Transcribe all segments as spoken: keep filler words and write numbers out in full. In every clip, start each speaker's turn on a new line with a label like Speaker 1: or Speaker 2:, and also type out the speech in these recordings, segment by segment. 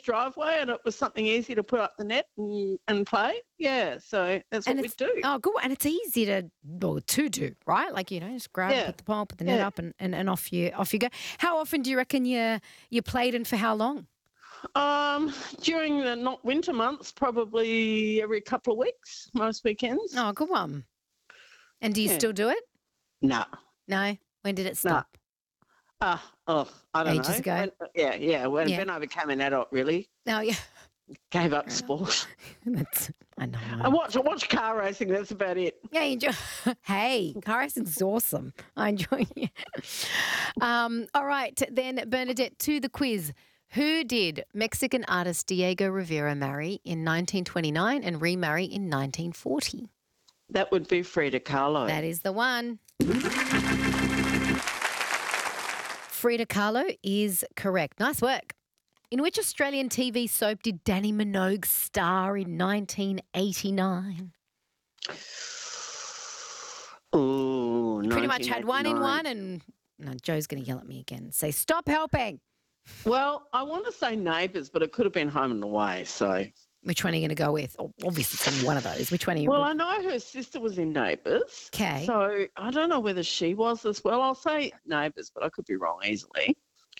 Speaker 1: driveway and it was something easy to put up the net and, and play. Yeah, so that's
Speaker 2: And
Speaker 1: what we
Speaker 2: it's
Speaker 1: do.
Speaker 2: oh, good. And it's easy to well, to do, right? Like you know, just grab,
Speaker 1: Yeah.
Speaker 2: put the pole, put the net
Speaker 1: Yeah.
Speaker 2: up, and, and, and off you off you go. How often do you reckon you you played, and for how long?
Speaker 1: Um, during the not winter months, probably every couple of weeks, most weekends.
Speaker 2: Oh, good one. And do you
Speaker 1: Yeah.
Speaker 2: still do it?
Speaker 1: No.
Speaker 2: No. When did it
Speaker 1: No.
Speaker 2: stop?
Speaker 1: Ah, oh, I don't
Speaker 2: Ages
Speaker 1: know.
Speaker 2: ago?
Speaker 1: When, yeah, yeah. When,
Speaker 2: Yeah.
Speaker 1: when I became an adult, really
Speaker 2: Oh, yeah.
Speaker 1: gave up
Speaker 2: Fair
Speaker 1: sport.
Speaker 2: That's I know.
Speaker 1: I watch, I watch car racing. That's about it.
Speaker 2: Yeah, you enjoy. Hey, car racing's awesome. I enjoy it. Um, all right, then Bernadette, to the quiz. Who did Mexican artist Diego Rivera marry in nineteen twenty-nine and remarry in nineteen forty?
Speaker 1: That would be Frida Kahlo.
Speaker 2: That is the one. Frida Kahlo is correct. Nice work. In which Australian T V soap did Danny Minogue star in nineteen eighty-nine?
Speaker 1: Oh,
Speaker 2: Pretty much had one in one, and no, Joe's going to yell at me again. Say, stop helping.
Speaker 1: Well, I want to say Neighbours, but it could have been Home and Away. So,
Speaker 2: Which one are you going to go with? Oh, obviously, it's going to be one of those. Which one are you?
Speaker 1: well, I know her sister was in Neighbours.
Speaker 2: 'Kay.
Speaker 1: So I don't know whether she was as well. I'll say Neighbours, but I could be wrong easily.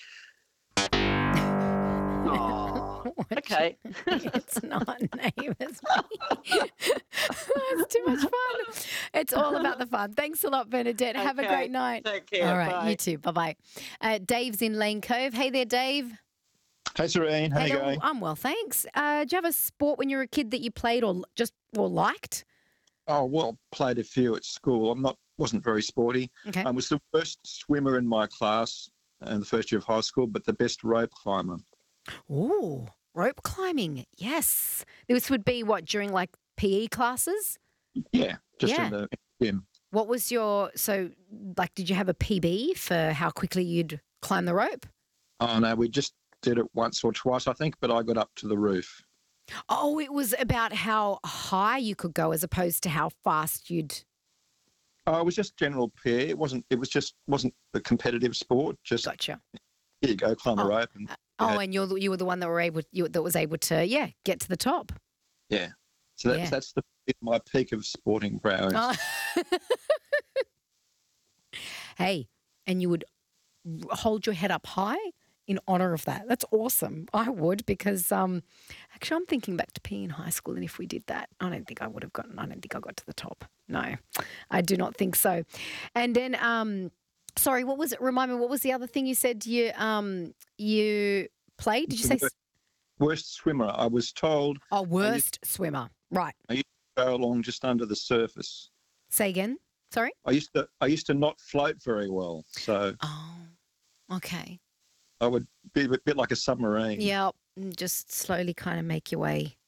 Speaker 1: Oh, okay.
Speaker 2: It's not neighbours. It's too much fun. It's all about the fun. Thanks a lot, Bernadette. Have a
Speaker 1: Okay,
Speaker 2: great night.
Speaker 1: Take care.
Speaker 2: All right,
Speaker 1: Bye.
Speaker 2: you too. Bye-bye. Uh, Dave's in Lane Cove. Hey there, Dave.
Speaker 3: Hey, Serene. How you
Speaker 2: Hello.
Speaker 3: going?
Speaker 2: I'm well, thanks. Uh, do you have a sport when you were a kid that you played or just or liked?
Speaker 3: Oh, well, played a few at school. I'm not, wasn't very sporty.
Speaker 2: Okay.
Speaker 3: I was the worst swimmer in my class in the first year of high school, but the best rope climber.
Speaker 2: Ooh, rope climbing. Yes. This would be what, during like P E classes?
Speaker 3: Yeah, just
Speaker 2: Yeah.
Speaker 3: in the gym.
Speaker 2: What was your, so like, did you have a P B for how quickly you'd climb the rope?
Speaker 3: Oh, no, we just did it once or twice, I think, but I got up to the roof.
Speaker 2: Oh, it was about how high you could go as opposed to how fast you'd.
Speaker 3: Oh, it was just general P E. It wasn't, it was just, wasn't the competitive sport. Just,
Speaker 2: Gotcha.
Speaker 3: here you go, climb
Speaker 2: Oh,
Speaker 3: a rope. And,
Speaker 2: Oh,
Speaker 3: yeah,
Speaker 2: and you're the- you were the one that were able you, that was able to yeah get to the top.
Speaker 3: yeah. So that's,
Speaker 2: Yeah.
Speaker 3: that's the my peak of sporting prowess.
Speaker 2: Oh. Hey, and you would hold your head up high in honor of that. That's awesome. I would because um, actually I'm thinking back to P E in high school, and if we did that, I don't think I would have gotten. I don't think I got to the top. No, I do not think so. And then um, sorry, what was it? Remind me, what was the other thing you said you um you played? Did you say?
Speaker 3: Worst swimmer. I was told
Speaker 2: Oh, worst swimmer. Right.
Speaker 3: I used to go along just under the surface.
Speaker 2: Say again. Sorry.
Speaker 3: I used to I used to not float very well, so
Speaker 2: Oh, okay.
Speaker 3: I would be a bit like a submarine.
Speaker 2: Yeah, mm, just slowly kind of make your way.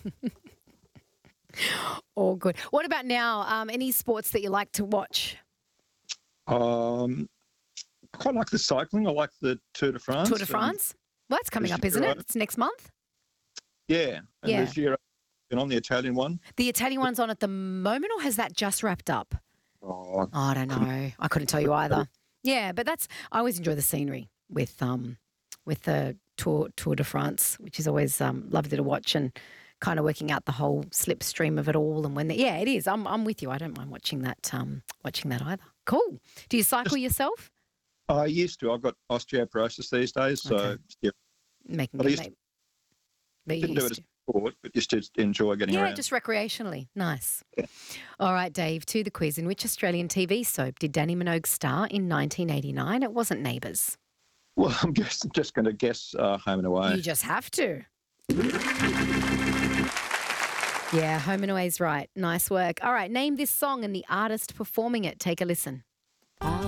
Speaker 2: All good. What about now? Um, any sports that you like to watch?
Speaker 3: Um, I quite like the cycling. I like the Tour de France.
Speaker 2: Tour de
Speaker 3: and-
Speaker 2: France? Well, that's coming
Speaker 3: This
Speaker 2: up, isn't
Speaker 3: year
Speaker 2: it?
Speaker 3: I-
Speaker 2: It's next month.
Speaker 3: yeah, and
Speaker 2: Yeah.
Speaker 3: this year I've been on the Italian one.
Speaker 2: The Italian one's on at the moment, or has that just wrapped up?
Speaker 3: Oh,
Speaker 2: Oh, I don't know. I couldn't tell you either. Yeah, but that's I always enjoy the scenery with um with the Tour Tour de France, which is always um lovely to watch and kind of working out the whole slipstream of it all. And when the, yeah, it is. I'm I'm with you. I don't mind watching that um watching that either. Cool. Do you cycle yourself?
Speaker 3: I used to. I've got osteoporosis these days, so
Speaker 2: Okay.
Speaker 3: yeah,
Speaker 2: Making
Speaker 3: But I
Speaker 2: it,
Speaker 3: used to-
Speaker 2: mate. But you
Speaker 3: didn't do
Speaker 2: used
Speaker 3: it as
Speaker 2: to.
Speaker 3: a sport, but just to enjoy getting
Speaker 2: Yeah,
Speaker 3: around.
Speaker 2: just recreationally. Nice.
Speaker 3: Yeah.
Speaker 2: All right, Dave, to the quiz. In which Australian T V soap did Danny Minogue star in nineteen eighty-nine? It wasn't Neighbours.
Speaker 3: Well, I'm just just going to guess uh, Home and Away.
Speaker 2: You just have to. Yeah, Home and Away's right. Nice work. All right, name this song and the artist performing it. Take a listen.